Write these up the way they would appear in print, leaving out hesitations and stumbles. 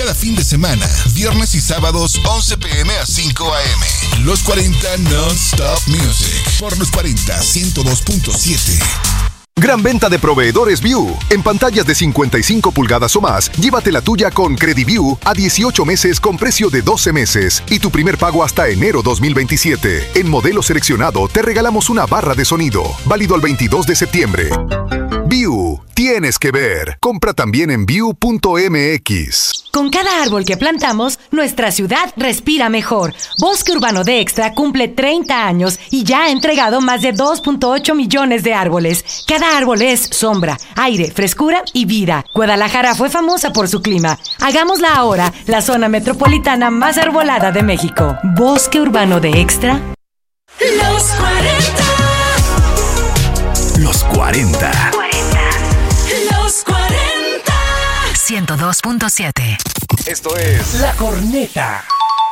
cada fin de semana, viernes y sábados 11 p.m. a 5 a.m. Los 40 Non-Stop Music por Los 40 102.7. Gran venta de proveedores View. En pantallas de 55 pulgadas o más, llévate la tuya con CrediView a 18 meses con precio de 12 meses y tu primer pago hasta enero 2027. En modelo seleccionado te regalamos una barra de sonido, válido al 22 de septiembre. View, tienes que ver. Compra también en view.mx. Con cada árbol que plantamos, nuestra ciudad respira mejor. Bosque Urbano de Extra cumple 30 años y ya ha entregado más de 2.8 millones de árboles. Cada árbol es sombra, aire, frescura y vida. Guadalajara fue famosa por su clima. Hagámosla ahora la zona metropolitana más arbolada de México. Bosque Urbano de Extra. Los 40. Los 40. Los 40. 102.7. Esto es La Corneta.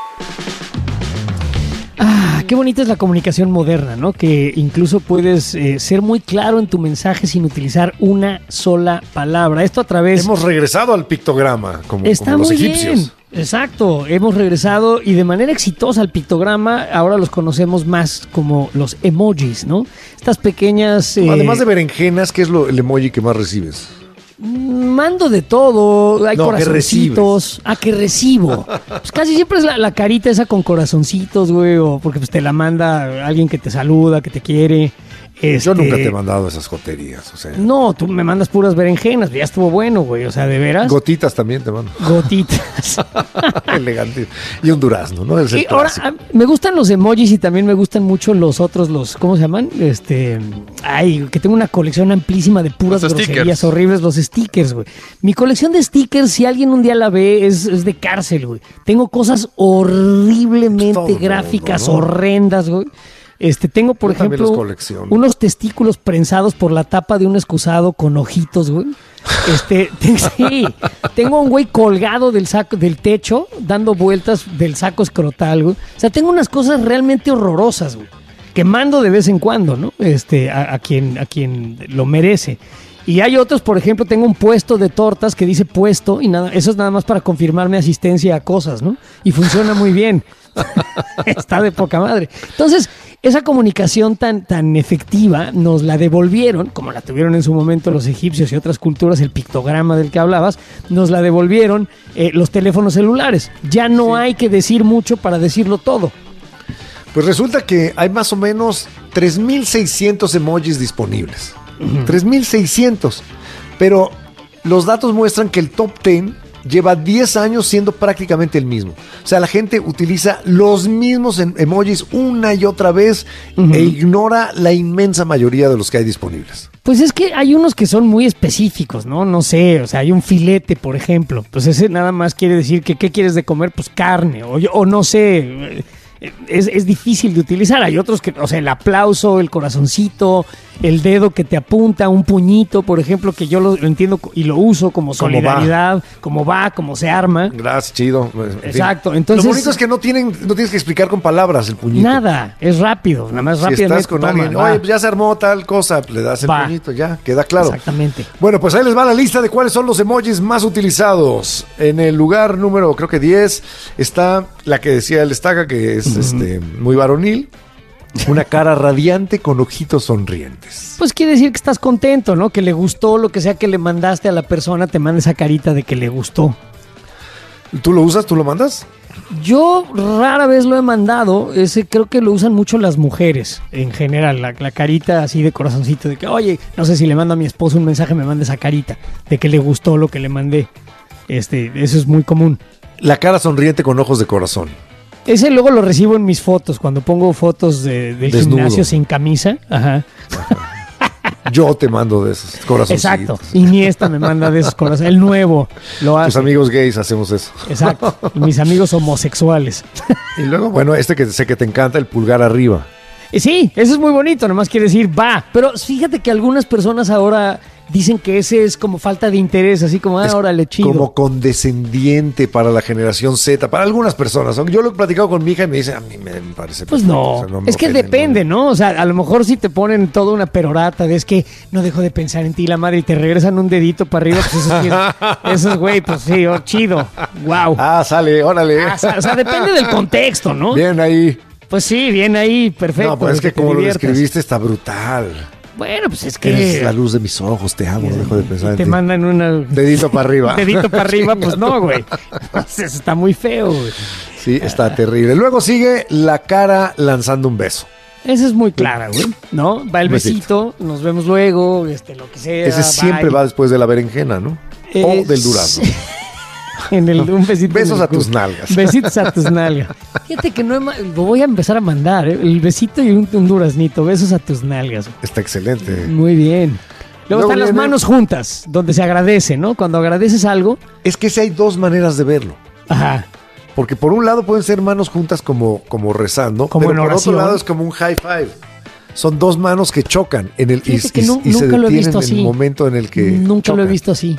Qué bonita es la comunicación moderna, ¿no? Que incluso puedes ser muy claro en tu mensaje sin utilizar una sola palabra. Esto a través... Hemos regresado al pictograma, como los egipcios. Bien. Exacto, hemos regresado y de manera exitosa al pictograma. Ahora los conocemos más como los emojis, ¿no? Estas pequeñas... Además de berenjenas, ¿qué es el emoji que más recibes? Mando de todo, hay corazoncitos. Que recibo. Pues casi siempre es la carita esa con corazoncitos, güey, o porque pues te la manda alguien que te saluda, que te quiere. Yo nunca te he mandado esas joterías, o sea. No, tú me mandas puras berenjenas, ya estuvo bueno, güey, o sea, ¿de veras? Gotitas también te mando. Gotitas. Elegante. Y un durazno, ¿no? Es el ahora, me gustan los emojis y también me gustan mucho los otros, ¿cómo se llaman? Que tengo una colección amplísima de puras groserías horribles, los stickers, güey. Mi colección de stickers, si alguien un día la ve, es de cárcel, güey. Tengo cosas horriblemente gráficas, ¿no? Horrendas, güey. Tengo, por ejemplo, unos testículos prensados por la tapa de un excusado con ojitos, güey. Sí, tengo un güey colgado del techo, dando vueltas del saco escrotal, güey. O sea, tengo unas cosas realmente horrorosas, güey, que mando de vez en cuando, ¿no? A quien lo merece. Y hay otros, por ejemplo, tengo un puesto de tortas que dice puesto y nada, eso es nada más para confirmarme asistencia a cosas, ¿no? Y funciona muy bien. Está de poca madre. Entonces, esa comunicación tan efectiva nos la devolvieron, como la tuvieron en su momento los egipcios y otras culturas, el pictograma del que hablabas, nos la devolvieron los teléfonos celulares. Ya no hay que decir mucho para decirlo todo. Pues resulta que hay más o menos 3.600 emojis disponibles. 3.600. Pero los datos muestran que el top 10 lleva 10 años siendo prácticamente el mismo. O sea, la gente utiliza los mismos emojis una y otra vez e ignora la inmensa mayoría de los que hay disponibles. Pues es que hay unos que son muy específicos, ¿no? No sé, o sea, hay un filete, por ejemplo. Pues ese nada más quiere decir que ¿qué quieres de comer? Pues carne, o no sé... Es difícil de utilizar. Hay otros que, o sea, el aplauso, el corazoncito, el dedo que te apunta, un puñito, por ejemplo, que yo lo entiendo y lo uso como solidaridad, como se arma. Gracias, chido. Exacto. Entonces, lo bonito es que no tienes que explicar con palabras el puñito. Nada, es rápido, nada más rápido. Si estás con alguien, oye, pues ya se armó tal cosa, le das el puñito, ya, queda claro. Exactamente. Bueno, pues ahí les va la lista de cuáles son los emojis más utilizados. En el lugar número, creo que 10, está la que decía el Estaca, que es muy varonil, una cara radiante con ojitos sonrientes. Pues quiere decir que estás contento, ¿no? Que le gustó lo que sea que le mandaste a la persona, te manda esa carita de que le gustó. ¿Tú lo usas? ¿Tú lo mandas? Yo rara vez lo he mandado, creo que lo usan mucho las mujeres en general, la carita así de corazoncito, de que, oye, no sé si le mando a mi esposo un mensaje, me manda esa carita, de que le gustó lo que le mandé. Eso es muy común. La cara sonriente con ojos de corazón. Ese luego lo recibo en mis fotos, cuando pongo fotos del gimnasio sin camisa. Ajá. Yo te mando de esos corazoncitos. Exacto. Iniesta me manda de esos corazones. El nuevo lo hace. Tus amigos gays hacemos eso. Exacto. Y mis amigos homosexuales. Y luego, bueno, que sé que te encanta, el pulgar arriba. Sí, eso es muy bonito. Nomás quiere decir va. Pero fíjate que algunas personas ahora dicen que ese es como falta de interés, así como, órale, chido. Como condescendiente para la generación Z, para algunas personas. Yo lo he platicado con mi hija y me dice, a mí me parece... Pues no, o sea, no es que depende, ¿no? O sea, a lo mejor si te ponen toda una perorata de es que no dejo de pensar en ti, la madre, y te regresan un dedito para arriba, pues eso es güey, pues sí, chido, wow. Sale, órale. O sea, depende del contexto, ¿no? Bien ahí. Pues sí, bien ahí, perfecto. No, pues es que como lo describiste está brutal. Bueno, pues es que... Eres la luz de mis ojos, te amo, no dejo de pensar en ti. Te mandan una... Dedito para arriba. Dedito para arriba, pues no, güey. Eso está muy feo, güey. Sí, está terrible. Luego sigue la cara lanzando un beso. Esa es muy clara, güey, ¿no? Va el besito, nos vemos luego, lo que sea. Ese siempre va después de la berenjena, ¿no? O del durazno. Un besito. Besos a tus nalgas. Besitos a tus nalgas. Fíjate que lo voy a empezar a mandar, ¿eh? El besito y un duraznito. Besos a tus nalgas. Está excelente. Muy bien. Luego están las manos juntas, donde se agradece, ¿no? Cuando agradeces algo. Es que sí hay dos maneras de verlo. Ajá. Porque por un lado pueden ser manos juntas como rezando, como pero en por otro lado es como un high five. Son dos manos que chocan en el y se detienen en el momento en el que nunca chocan. Lo he visto así.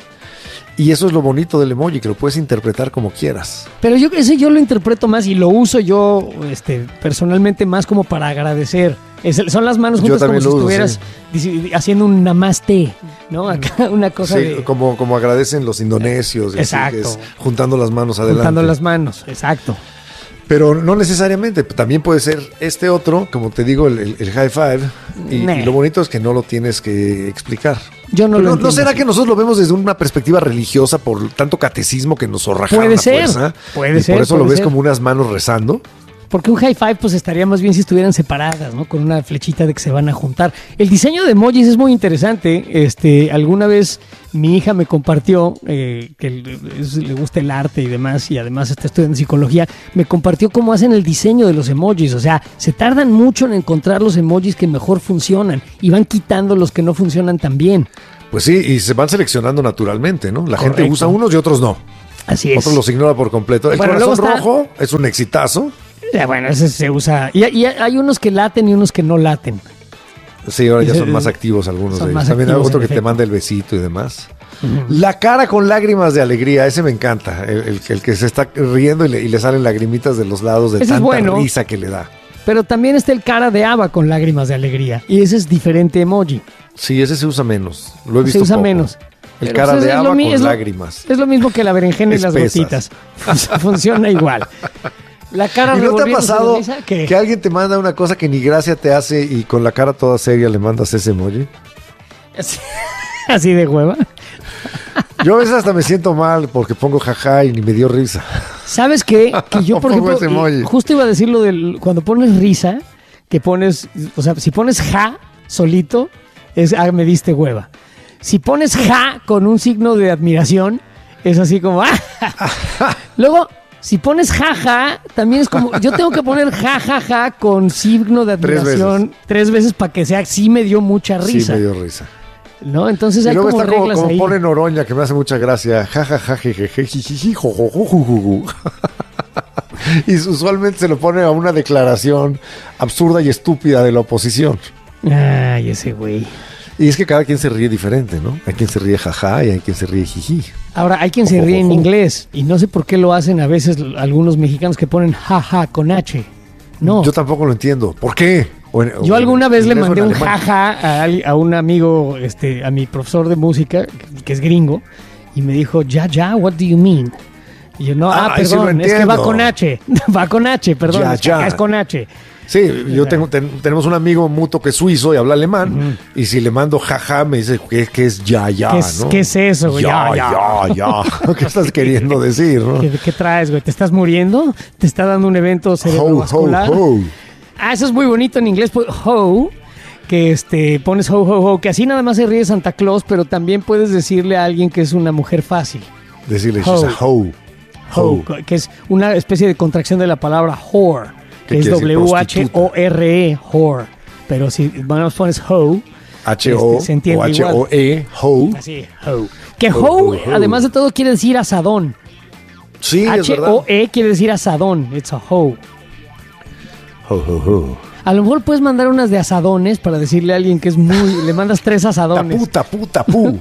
Y eso es lo bonito del emoji, que lo puedes interpretar como quieras. Pero yo lo interpreto más y lo uso yo personalmente más como para agradecer. Son las manos juntas como si estuvieras haciendo un namaste, ¿no? Acá una cosa de... como agradecen los indonesios. Exacto. Así, juntando las manos adelante. Juntando las manos, exacto. Pero no necesariamente, también puede ser este otro, como te digo, el high five. Y lo bonito es que no lo tienes que explicar. Yo no lo entiendo. ¿No será que nosotros lo vemos desde una perspectiva religiosa por tanto catecismo que nos zorrajaron puede la ser, fuerza? Puede ser. Por eso lo ves como unas manos rezando. Porque un high five pues estaría más bien si estuvieran separadas, ¿no? Con una flechita de que se van a juntar. El diseño de emojis es muy interesante. Alguna vez mi hija me compartió, que le gusta el arte y demás, y además está estudiando psicología, me compartió cómo hacen el diseño de los emojis. O sea, se tardan mucho en encontrar los emojis que mejor funcionan y van quitando los que no funcionan tan bien. Pues sí, y se van seleccionando naturalmente, ¿no? La gente usa unos y otros no. Así es. Otros los ignora por completo. El corazón rojo es un exitazo. Bueno, ese se usa. Y hay unos que laten y unos que no laten. Sí, ahora ya son más activos algunos de ellos. También hay otro que te manda el besito y demás. Uh-huh. La cara con lágrimas de alegría, ese me encanta. El que se está riendo y le salen lagrimitas de los lados de tanta risa que le da. Pero también está el cara de haba con lágrimas de alegría. Y ese es diferente emoji. Sí, ese se usa menos. Lo he visto Se usa poco. menos. El cara de haba con lágrimas. Es lo mismo que la berenjena y las gotitas. Funciona igual. La cara. ¿Y no te ha pasado que alguien te manda una cosa que ni gracia te hace y con la cara toda seria le mandas ese emoji? Así de hueva. Yo a veces hasta me siento mal porque pongo jaja y ni me dio risa. ¿Sabes qué? Que yo, por ejemplo, justo iba a decir lo del cuando pones risa, que pones, o sea, si pones ja solito, es me diste hueva. Si pones ja con un signo de admiración, es así como Luego, si pones jaja, también es como, yo tengo que poner jajaja con signo de admiración 3 veces para que sea, sí me dio mucha risa. Sí me dio risa. ¿No? Entonces hay como reglas como ahí. Pone Noroña, que me hace mucha gracia. Jajaja, y usualmente se lo pone a una declaración absurda y estúpida de la oposición. Ay, ese güey. Y es que cada quien se ríe diferente, ¿no? Hay quien se ríe jaja y hay quien se ríe jiji. Ahora, hay quien se ríe en inglés y no sé por qué lo hacen a veces algunos mexicanos que ponen jaja con H. No. Yo tampoco lo entiendo. ¿Por qué? Yo alguna vez le mandé un jaja a un amigo, a mi profesor de música, que es gringo, y me dijo, ya, what do you mean? Y yo, no, perdón, es que va con H. Va con H, perdón, acá es con H. Sí, yo tenemos un amigo mutuo que es suizo y habla alemán, y si le mando jaja me dice que es ya, ¿no? ¿Qué es eso, güey? Ya. ¿Qué estás queriendo decir, no? ¿Qué traes, güey? ¿Te estás muriendo? ¿Te está dando un evento cerebrovascular? Ho. Eso es muy bonito en inglés, pues, ho, que pones ho, que así nada más se ríe Santa Claus, pero también puedes decirle a alguien que es una mujer fácil. Decirle she's a hoe. Ho, que es una especie de contracción de la palabra whore, que es WHORE, whore. Pero si pones ho, H-O se entiende o H-O-E, ho. Así, ho. Que ho, además de todo, quiere decir asadón. Sí, es verdad. H-O-E quiere decir asadón. It's a ho. Ho. A lo mejor puedes mandar unas de asadones para decirle a alguien que es muy... Le mandas 3 asadones. Puta, pu.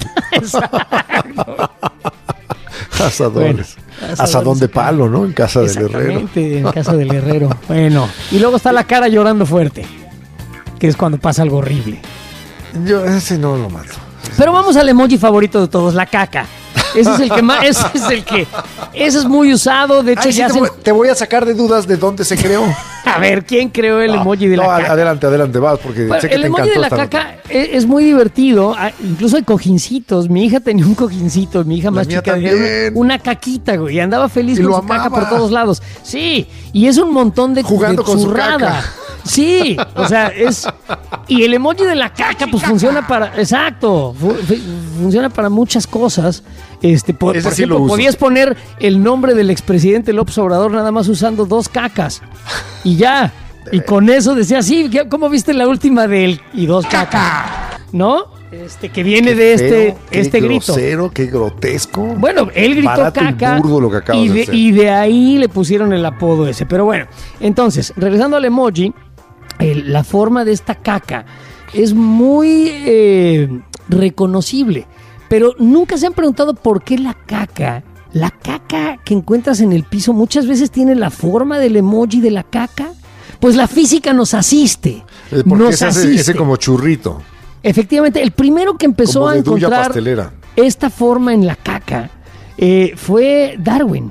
Asadones. Asadón de palo, ¿no? En casa del herrero. Exactamente, en casa del herrero. Bueno, y luego está la cara llorando fuerte, que es cuando pasa algo horrible. Yo ese no lo mato. Pero vamos al emoji favorito de todos, la caca. Ese es el que más, ese es muy usado, de hecho sí, te voy a sacar de dudas de dónde se creó. A ver, ¿quién creó el emoji de la caca? Adelante, vas, porque bueno, sé que el te emoji encantó de la caca es muy divertido, incluso hay cojincitos. Mi hija tenía un cojincito, mi hija más chica, una caquita, güey, y andaba feliz con su caca por todos lados. Sí, y es un montón de jugando con su caca. Sí, o sea, y el emoji de la caca pues funciona para, exacto, funciona para muchas cosas. Por ejemplo, podías poner el nombre del expresidente López Obrador nada más usando 2 cacas y ya, y con eso decía, sí, ¿cómo viste la última de él? Y 2 cacas, ¿no? Que viene de este grito. Qué grosero, qué grotesco. Bueno, él gritó barato caca y burdo lo que acabas de hacer. Y de ahí le pusieron el apodo ese. Pero bueno, entonces, regresando al emoji, la forma de esta caca es muy reconocible, pero nunca se han preguntado por qué la caca que encuentras en el piso muchas veces tiene la forma del emoji de la caca. Pues la física nos asiste. Porque ese como churrito. Efectivamente, el primero que empezó a encontrar esta forma en la caca fue Darwin.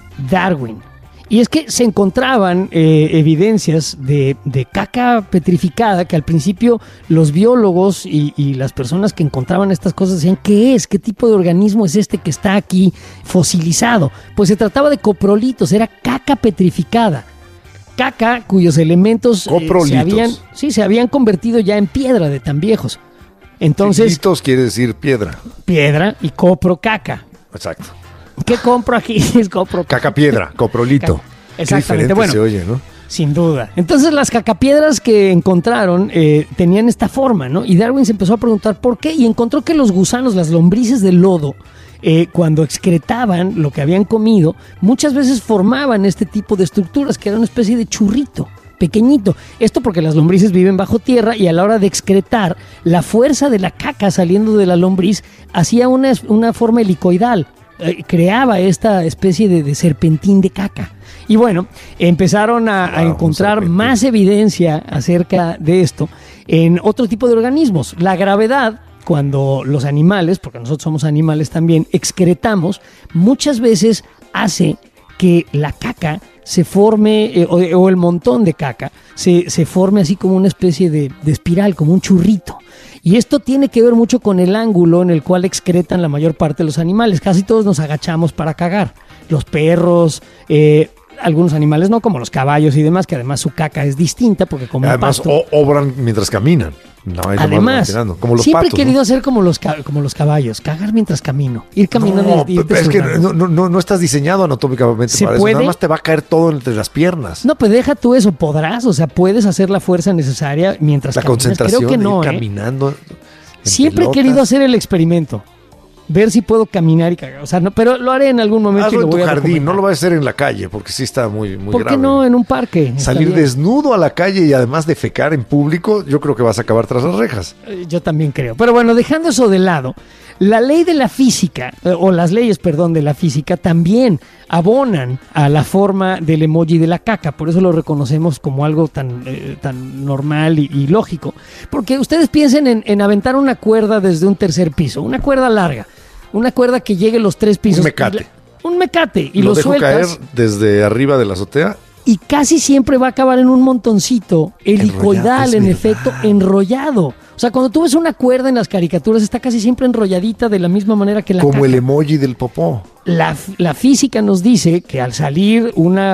Y es que se encontraban evidencias de caca petrificada que al principio los biólogos y las personas que encontraban estas cosas decían, ¿qué es? ¿Qué tipo de organismo es este que está aquí fosilizado? Pues se trataba de coprolitos, era caca petrificada. Caca cuyos elementos se habían convertido ya en piedra de tan viejos. Entonces, Litos quiere decir piedra. Piedra y copro caca. Exacto. ¿Qué compro aquí? Es copro. Caca piedra, coprolito. Exactamente. Bueno, se oye, ¿no? Sin duda. Entonces las cacapiedras que encontraron tenían esta forma, ¿no? Y Darwin se empezó a preguntar por qué y encontró que los gusanos, las lombrices del lodo, cuando excretaban lo que habían comido, muchas veces formaban este tipo de estructuras que era una especie de churrito pequeñito. Esto porque las lombrices viven bajo tierra y a la hora de excretar, la fuerza de la caca saliendo de la lombriz hacía una forma helicoidal. Creaba esta especie de serpentín de caca. Y bueno, empezaron a encontrar más evidencia acerca de esto en otro tipo de organismos. La gravedad, cuando los animales, porque nosotros somos animales también, excretamos, muchas veces hace que la caca se forme, o el montón de caca, se forme así como una especie de espiral, como un churrito. Y esto tiene que ver mucho con el ángulo en el cual excretan la mayor parte de los animales. Casi todos nos agachamos para cagar. Los perros, algunos animales no, como los caballos y demás, que además su caca es distinta porque como además obran mientras caminan. No, además, como los siempre patos, he querido hacer como los caballos, cagar mientras camino, ir caminando. Pero es que no estás diseñado anatómicamente para eso, nada más te va a caer todo entre las piernas. No, pues deja tú eso, podrás, o sea, puedes hacer la fuerza necesaria mientras caminas. Concentración, creo que no, caminando. Siempre he querido hacer el experimento. Ver si puedo caminar y cagar. O sea, no, pero lo haré en algún momento. Hazlo y lo voy en tu jardín, recomendar. no lo vas a hacer en la calle, porque sí está muy grave. ¿Por qué no en un parque? Salir desnudo a la calle y además defecar en público, yo creo que vas a acabar tras las rejas. Yo también creo. Pero bueno, dejando eso de lado, la ley de la física, o las leyes, perdón, de la física, también abonan a la forma del emoji de la caca. Por eso lo reconocemos como algo tan normal y lógico. Porque ustedes piensen en aventar una cuerda desde un tercer piso, una cuerda larga. Una cuerda que llegue los 3 pisos. Un mecate. Y lo dejo sueltas, caer desde arriba de la azotea. Y casi siempre va a acabar en un montoncito helicoidal, en efecto, enrollado. O sea, cuando tú ves una cuerda en las caricaturas, está casi siempre enrolladita de la misma manera que la caca. Como el emoji del popó. La física nos dice que al salir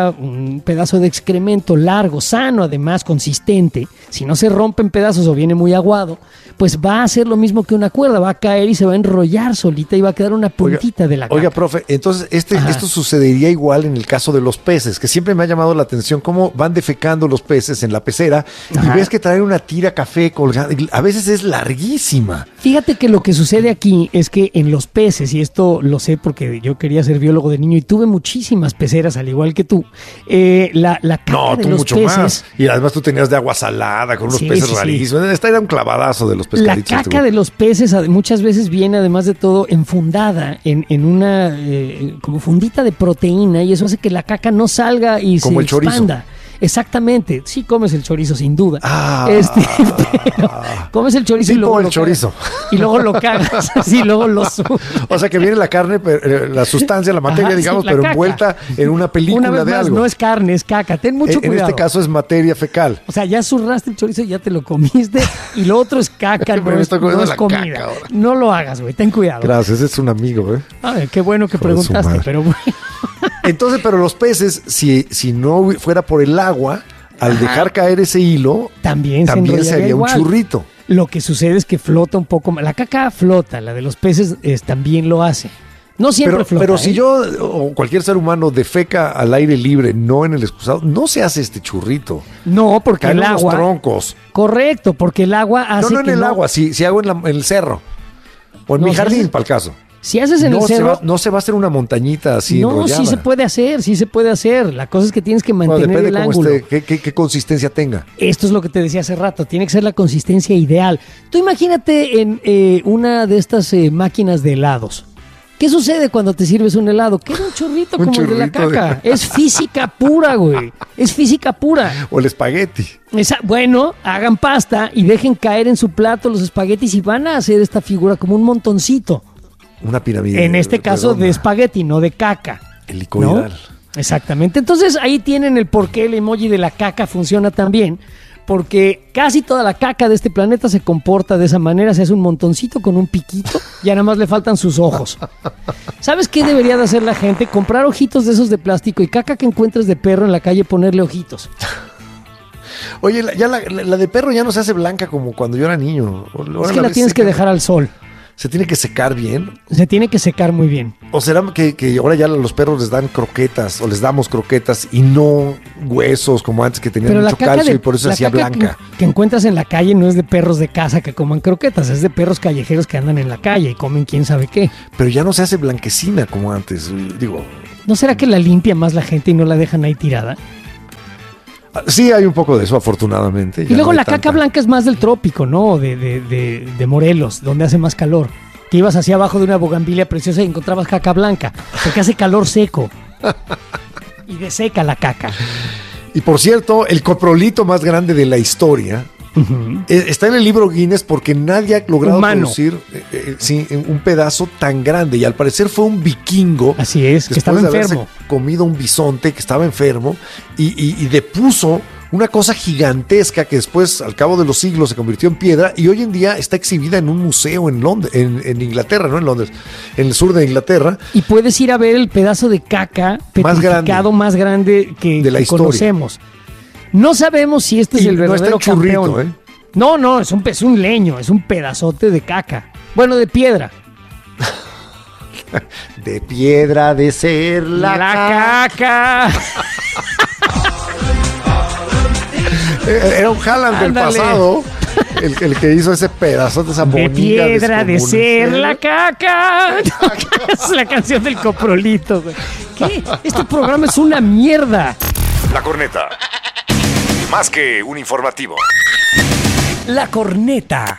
un pedazo de excremento largo, sano, además consistente, si no se rompe en pedazos o viene muy aguado, pues va a hacer lo mismo que una cuerda, va a caer y se va a enrollar solita y va a quedar una puntita de la caca. Oiga, profe, entonces esto sucedería igual en el caso de los peces, que siempre me ha llamado la atención cómo van defecando los peces en la pecera y ves que traen una tira café colgada, a veces es larguísima. Fíjate que lo que sucede aquí es que en los peces, y esto lo sé porque yo quería ser biólogo de niño y tuve muchísimas peceras, al igual que tú. La caca de los mucho peces. Más. Y además tú tenías de agua salada con unos peces rarísimos. Esta era un clavadazo de los pescaditos. La caca de los peces muchas veces viene, además de todo, enfundada en una como fundita de proteína, y eso hace que la caca no salga y como se expanda. Chorizo. Exactamente, sí comes el chorizo sin duda. Pero comes el chorizo y luego y luego lo cagas, así luego lo subes. O sea que viene la carne, la sustancia, la materia, digamos, pero caca. Envuelta en una película una vez de más, algo. No es carne, es caca. Ten mucho cuidado. En este caso es materia fecal. O sea, ya zurraste el chorizo y ya te lo comiste, y lo otro es caca, no es comida. No lo hagas, güey, ten cuidado. Gracias, es un amigo, ¿eh? A ver, qué bueno que preguntaste, pero bueno. Entonces, pero los peces, si no fuera por el agua, al dejar caer ese hilo, también se haría un churrito. Lo que sucede es que flota un poco más. La caca flota, la de los peces también lo hace. No siempre flota. Pero si yo o cualquier ser humano defeca al aire libre, no en el excusado, no se hace este churrito. No, porque el agua. Troncos. Correcto, porque el agua hace. No en el agua, si hago en el cerro. O en mi jardín, para el caso. Si haces en el cerro... No se va a hacer una montañita así enrollada. No, sí se puede hacer. La cosa es que tienes que mantener el ángulo. ¿Qué consistencia tenga? Esto es lo que te decía hace rato. Tiene que ser la consistencia ideal. Tú imagínate en una de estas máquinas de helados. ¿Qué sucede cuando te sirves un helado? Queda un chorrito como el de la caca. Es física pura, güey. Es física pura. O el espagueti. Bueno, hagan pasta y dejen caer en su plato los espaguetis y van a hacer esta figura como un montoncito. Una pirámide. En este caso redonda. De espagueti, no de caca. Helicoidal. ¿No? Exactamente. Entonces ahí tienen el por qué el emoji de la caca funciona tan bien. Porque casi toda la caca de este planeta se comporta de esa manera. Se hace un montoncito con un piquito y nada más le faltan sus ojos. ¿Sabes qué debería de hacer la gente? Comprar ojitos de esos de plástico y caca que encuentres de perro en la calle ponerle ojitos. Oye, la de perro ya no se hace blanca como cuando yo era niño. Ahora es que la tienes que dejar al sol. ¿Se tiene que secar bien? Se tiene que secar muy bien. ¿O será que ahora ya los perros les dan croquetas o les damos croquetas y no huesos como antes que tenían mucho calcio y por eso se hacía blanca? Que encuentras en la calle no es de perros de casa que coman croquetas, es de perros callejeros que andan en la calle y comen quién sabe qué. Pero ya no se hace blanquecina como antes, digo. ¿No será que la limpia más la gente y no la dejan ahí tirada? Sí, hay un poco de eso, afortunadamente. Y luego la caca blanca es más del trópico, ¿no? De Morelos, donde hace más calor. Que ibas hacia abajo de una bugambilia preciosa y encontrabas caca blanca, porque hace calor seco. Y deseca la caca. Y por cierto, el coprolito más grande de la historia está en el libro Guinness porque nadie ha logrado producir un pedazo tan grande. Y al parecer fue un vikingo. Así es, que estaba enfermo. Comido un bisonte que estaba enfermo y depuso una cosa gigantesca que después, al cabo de los siglos, se convirtió en piedra y hoy en día está exhibida en un museo en Londres, en Inglaterra, no en Londres, en el sur de Inglaterra. Y puedes ir a ver el pedazo de caca petrificado más grande que conocemos. No sabemos si este es el verdadero campeón. Churrito, ¿eh? No, es un leño, es un pedazote de caca. Bueno, de piedra. De piedra de ser la caca. Era un Haaland del pasado, el que hizo ese pedazote, esa bonita. De piedra de ser la caca. Es la canción del coprolito, güey. ¿Qué? Este programa es una mierda. La Corneta. Más que un informativo. La Corneta.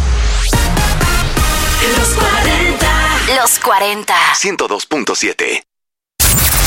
Los 40. 102.7.